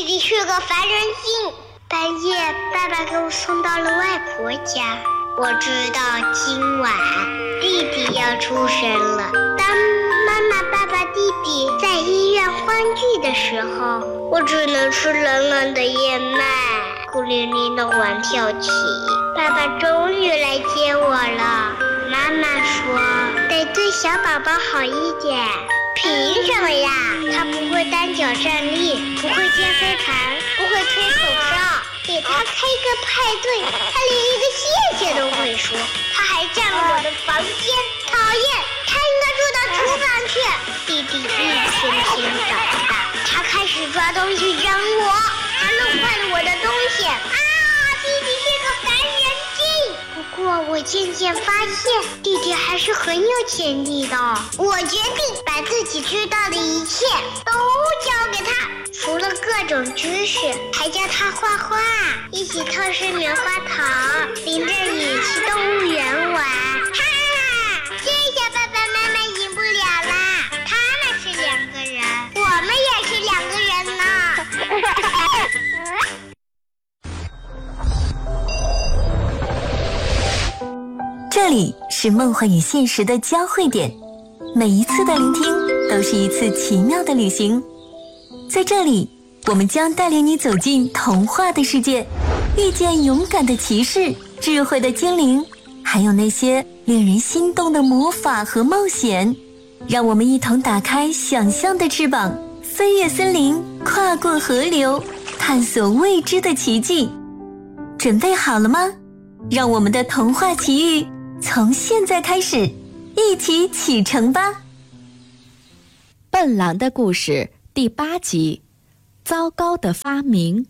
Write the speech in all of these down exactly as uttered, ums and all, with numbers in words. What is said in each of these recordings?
弟是个烦人精。半夜，爸爸给我送到了外婆家。我知道今晚弟弟要出生了。当妈妈、爸爸、弟弟在医院欢聚的时候，我只能吃冷冷的燕麦，孤零零的玩跳起。爸爸终于来接我了。妈妈说得对小宝宝好一点。凭什么呀？他不会单脚站立，不会接飞盘，不会吹口哨。给他开个派对，他连一个谢谢都会说。他还占了我的房间，讨厌！他应该住到厨房去。弟弟一天天长大，他开始抓东西扔我，他弄坏了我的东西。啊！弟弟是个烦人精。不过我渐渐发现，弟弟还是很有潜力的。我决定把自己知道的一切都交给他。除了各种知识，还教他画画，一起偷吃棉花糖，淋着雨去动物园玩。哈哈，这下爸爸妈妈赢不了啦！他们是两个人，我们也是两个人呢。 这里是梦幻与现实的交汇点，每一次的聆听都是一次奇妙的旅行。在这里，我们将带领你走进童话的世界，遇见勇敢的骑士、智慧的精灵，还有那些令人心动的魔法和冒险。让我们一同打开想象的翅膀，飞越森林，跨过河流，探索未知的奇迹。准备好了吗？让我们的童话奇遇从现在开始，一起启程吧。 笨狼的故事第八集，糟糕的发明。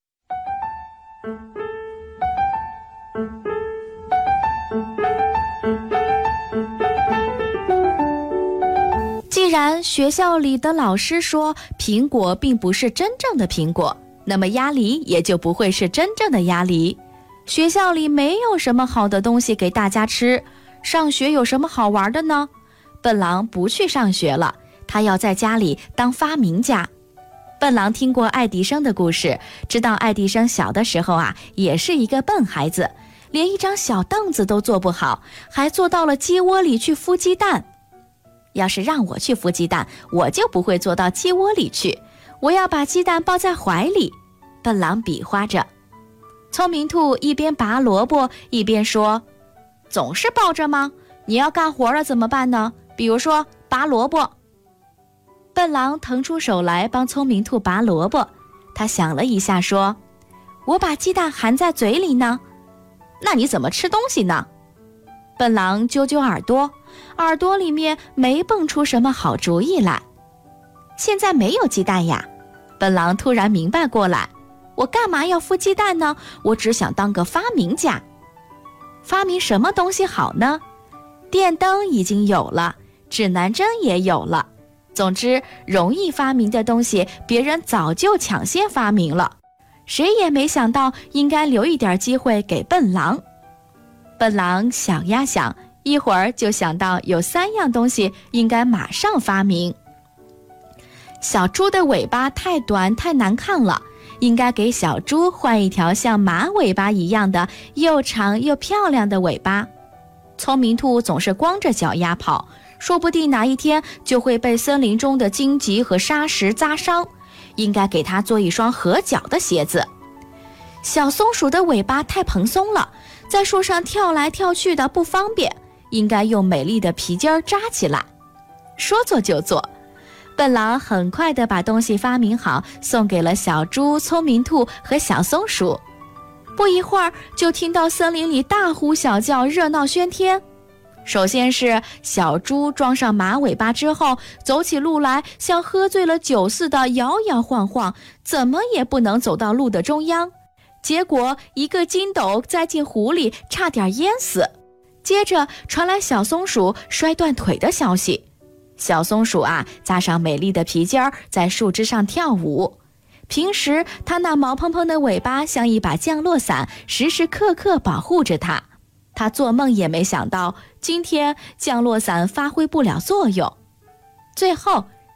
既然学校里的老师说苹果并不是真正的苹果，那么鸭梨也就不会是真正的鸭梨。学校里没有什么好的东西给大家吃，上学有什么好玩的呢？笨狼不去上学了，他要在家里当发明家。笨狼听过爱迪生的故事，知道爱迪生小的时候啊，也是一个笨孩子，连一张小凳子都做不好，还坐到了鸡窝里去孵鸡蛋。要是让我去孵鸡蛋，我就不会坐到鸡窝里去，我要把鸡蛋抱在怀里。笨狼比划着。聪明兔一边拔萝卜一边说，总是抱着吗？你要干活了怎么办呢？比如说拔萝卜。笨狼腾出手来帮聪明兔拔萝卜，他想了一下说，我把鸡蛋含在嘴里呢。那你怎么吃东西呢？笨狼揪揪耳朵，耳朵里面没蹦出什么好主意来。现在没有鸡蛋呀。笨狼突然明白过来，我干嘛要孵鸡蛋呢？我只想当个发明家。发明什么东西好呢？电灯已经有了，指南针也有了。总之，容易发明的东西，别人早就抢先发明了。谁也没想到应该留一点机会给笨狼。笨狼想呀想，一会儿就想到有三样东西应该马上发明。小猪的尾巴太短太难看了，应该给小猪换一条像马尾巴一样的又长又漂亮的尾巴。聪明兔总是光着脚丫跑，说不定哪一天就会被森林中的荆棘和沙石扎伤，应该给它做一双合脚的鞋子。小松鼠的尾巴太蓬松了，在树上跳来跳去的不方便，应该用美丽的皮筋扎起来。说做就做，笨狼很快地把东西发明好，送给了小猪、聪明兔和小松鼠。不一会儿，就听到森林里大呼小叫，热闹喧天。首先是小猪装上马尾巴之后，走起路来像喝醉了酒似的摇摇晃晃，怎么也不能走到路的中央，结果一个筋斗栽进湖里，差点淹死。接着传来小松鼠摔断腿的消息。小松鼠啊，扎上美丽的皮筋儿，在树枝上跳舞。平时它那毛蓬蓬的尾巴像一把降落伞，时时刻刻保护着它。它做梦也没想到，今天降落伞发挥不了作用。最后，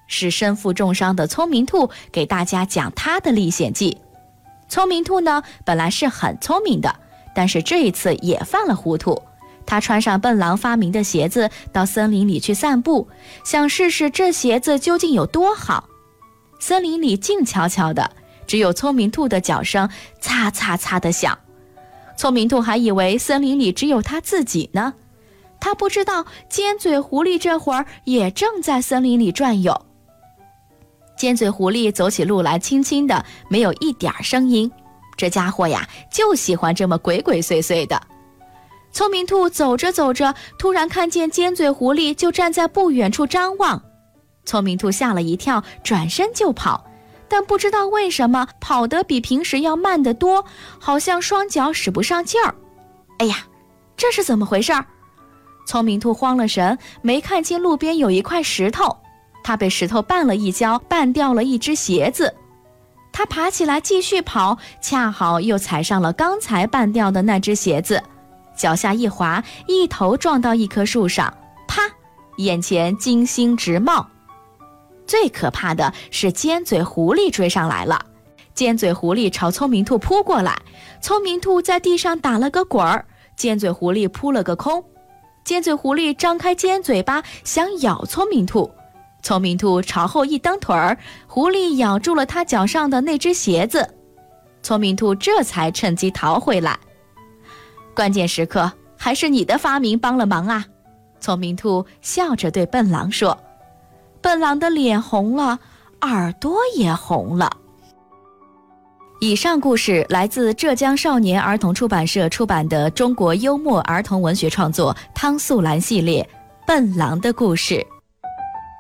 是身负重伤的聪明兔给大家讲他的历险记。聪明兔呢，本来是很聪明的，但是这一次也犯了糊涂。他穿上笨狼发明的鞋子，到森林里去散步，想试试这鞋子究竟有多好。森林里静悄悄的，只有聪明兔的脚声擦擦擦的响。聪明兔还以为森林里只有他自己呢，他不知道尖嘴狐狸这会儿也正在森林里转悠。尖嘴狐狸走起路来轻轻的，没有一点声音，这家伙呀就喜欢这么鬼鬼祟祟的。聪明兔走着走着，突然看见尖嘴狐狸就站在不远处张望。聪明兔吓了一跳，转身就跑，但不知道为什么跑得比平时要慢得多，好像双脚使不上劲儿。哎呀，这是怎么回事？聪明兔慌了神，没看清路边有一块石头，他被石头绊了一跤，绊掉了一只鞋子。他爬起来继续跑，恰好又踩上了刚才绊掉的那只鞋子，脚下一滑，一头撞到一棵树上，啪，眼前金星直冒。最可怕的是尖嘴狐狸追上来了，尖嘴狐狸朝聪明兔扑过来，聪明兔在地上打了个滚儿，尖嘴狐狸扑了个空。尖嘴狐狸张开尖嘴巴想咬聪明兔，聪明兔朝后一蹬腿儿，狐狸咬住了他脚上的那只鞋子，聪明兔这才趁机逃回来。关键时刻还是你的发明帮了忙啊，聪明兔笑着对笨狼说。笨狼的脸红了，耳朵也红了。以上故事来自浙江少年儿童出版社出版的中国幽默儿童文学创作汤素兰系列《笨狼的故事》。